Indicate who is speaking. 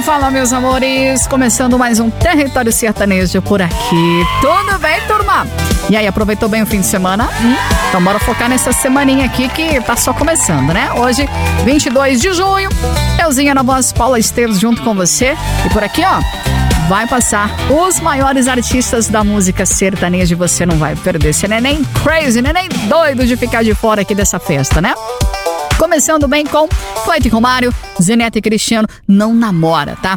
Speaker 1: Fala, meus amores, começando mais um Território Sertanejo por aqui. Tudo bem, turma? E aí, aproveitou bem o fim de semana? Então bora focar nessa semaninha aqui que tá só começando, né? Hoje, 22 de junho, euzinha na voz, Paula Esteves junto com você. E por aqui, ó, vai passar os maiores artistas da música sertaneja e você não vai perder. Você não é nem crazy, não é nem doido de ficar de fora aqui dessa festa, né? Começando bem com Cleiton e Romário, Zenete e Cristiano, Não Namora, tá?